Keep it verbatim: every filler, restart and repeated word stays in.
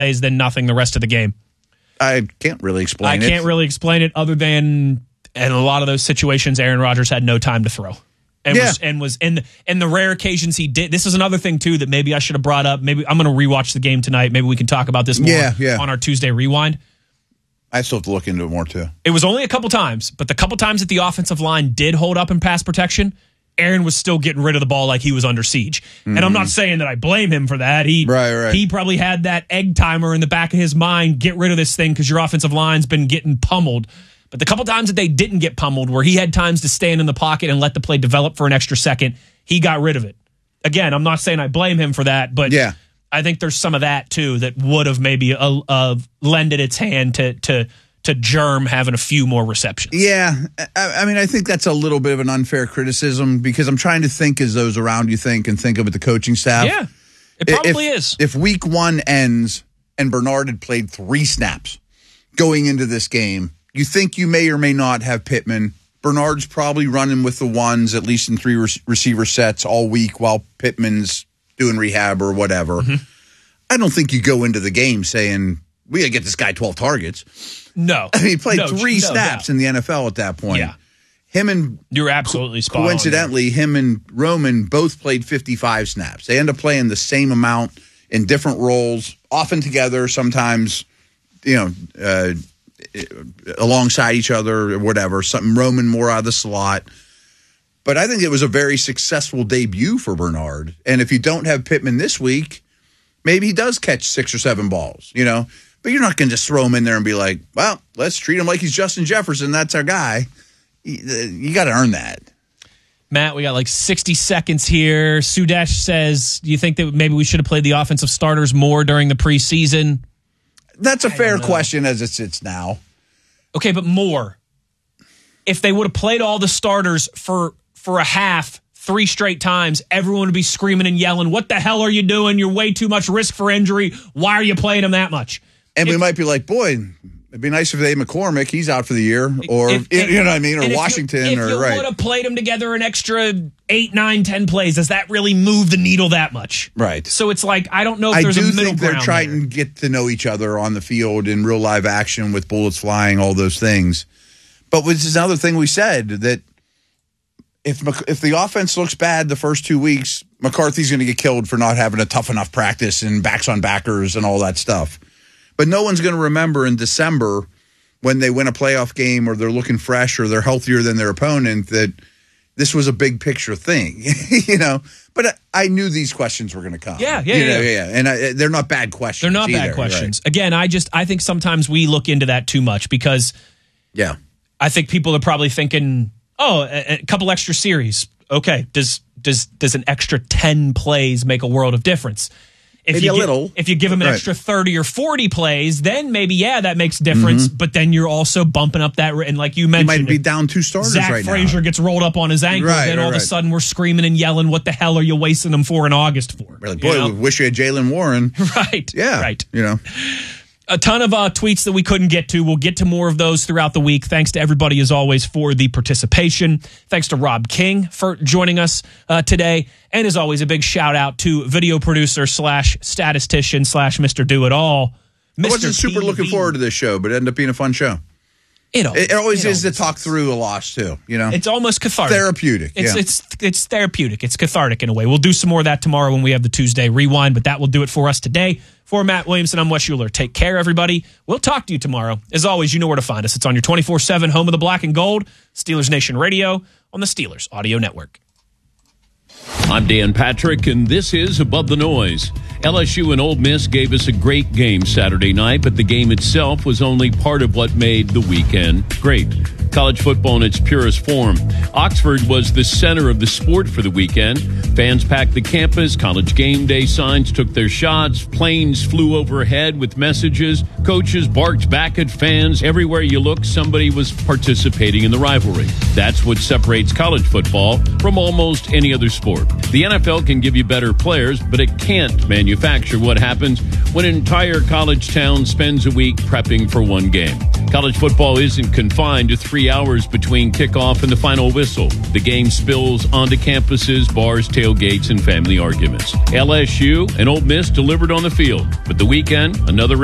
plays than nothing the rest of the game. I can't really explain I it. I can't really explain it other than in a lot of those situations, Aaron Rodgers had no time to throw. And yeah. was and was in the, in the rare occasions he did. This is another thing too that maybe I should have brought up. Maybe I'm going to rewatch the game tonight. Maybe we can talk about this more yeah, yeah. on our Tuesday Rewind. I still have to look into it more too. It was only a couple times, but the couple times that the offensive line did hold up in pass protection, Aaron was still getting rid of the ball like he was under siege. Mm-hmm. And I'm not saying that I blame him for that. He right, right. he probably had that egg timer in the back of his mind. Get rid of this thing because your offensive line's been getting pummeled. But the couple times that they didn't get pummeled, where he had times to stand in the pocket and let the play develop for an extra second, he got rid of it. Again, I'm not saying I blame him for that, but yeah. I think there's some of that too that would have maybe uh, uh, lended its hand to to to Germ having a few more receptions. Yeah, I, I mean, I think that's a little bit of an unfair criticism because I'm trying to think as those around you think and think of it the coaching staff. Yeah, it probably if, is. If week one ends and Bernard had played three snaps going into this game, you think you may or may not have Pittman. Bernard's probably running with the ones, at least in three re- receiver sets all week while Pittman's doing rehab or whatever. Mm-hmm. I don't think you go into the game saying, we got to get this guy twelve targets. No. I mean, he played no, three no, snaps no. in the N F L at that point. Yeah. Him and You're absolutely spot coincidentally, on him and Roman both played fifty-five snaps. They end up playing the same amount in different roles, often together, sometimes, you know, uh, alongside each other or whatever. Something Roman more out of the slot. But I think it was a very successful debut for Bernard. And if you don't have Pittman this week, maybe he does catch six or seven balls, you know. But you're not going to just throw him in there and be like, well, let's treat him like he's Justin Jefferson. That's our guy. You, you got to earn that. Matt, we got like sixty seconds here. Sudesh says, do you think that maybe we should have played the offensive starters more during the preseason? That's a I fair question as it sits now. Okay, but more. If they would have played all the starters for for a half, three straight times, everyone would be screaming and yelling, what the hell are you doing? You're way too much risk for injury. Why are you playing him that much? And if, we might be like, boy, it'd be nice if they McCormick, he's out for the year. Or, if, you, if, you know what I mean? Or if Washington. You, if or you right. would have played them together an extra eight, nine, ten plays, does that really move the needle that much? Right. So it's like, I don't know if I there's do a middle think they're ground trying there. to get to know each other on the field in real live action with bullets flying, all those things. But this is another thing we said, that if if the offense looks bad the first two weeks, McCarthy's going to get killed for not having a tough enough practice and backs on backers and all that stuff. But no one's going to remember in December when they win a playoff game or they're looking fresh or they're healthier than their opponent that this was a big picture thing, you know. But I, I knew these questions were going to come. Yeah, yeah, you yeah. know, yeah. And I, they're not bad questions. They're not either, bad questions. Right. Again, I just I think sometimes we look into that too much because yeah, I think people are probably thinking, oh, a, a couple extra series. Okay, does does does an extra ten plays make a world of difference? If maybe you a get, little. If you give them an right. extra thirty or forty plays, then maybe, yeah, that makes a difference. Mm-hmm. But then you're also bumping up that, and like you mentioned, you might be down two starters Zach right Frazier now. gets rolled up on his ankle, right, then right, all of right. a sudden we're screaming and yelling, what the hell are you wasting them for in August for? Really, boy, know? we wish we had Jaylen Warren. Right. Yeah. Right. You know. A ton of uh, tweets that we couldn't get to. We'll get to more of those throughout the week. Thanks to everybody, as always, for the participation. Thanks to Rob King for joining us uh, today. And as always, a big shout out to video producer slash statistician slash Mister Do-It-All, Mister I wasn't super T V. looking forward to this show, but it ended up being a fun show. It always, it always it is always to talk is. through a loss, too. You know, It's almost cathartic. Therapeutic. It's, yeah. it's, it's therapeutic. It's cathartic in a way. We'll do some more of that tomorrow when we have the Tuesday Rewind, but that will do it for us today. For Matt Williamson, I'm Wes Schuler. Take care, everybody. We'll talk to you tomorrow. As always, you know where to find us. It's on your twenty-four seven home of the black and gold, Steelers Nation Radio, on the Steelers Audio Network. I'm Dan Patrick, and this is Above the Noise. L S U and Ole Miss gave us a great game Saturday night, but the game itself was only part of what made the weekend great. College football in its purest form. Oxford was the center of the sport for the weekend. Fans packed the campus, college game day signs took their shots, planes flew overhead with messages, coaches barked back at fans. Everywhere you look, somebody was participating in the rivalry. That's what separates college football from almost any other sport. The N F L can give you better players, but it can't manufacture what happens when an entire college town spends a week prepping for one game. College football isn't confined to three three hours between kickoff and the final whistle. The game spills onto campuses, bars, tailgates, and family arguments. L S U and Ole Miss delivered on the field, but the weekend, another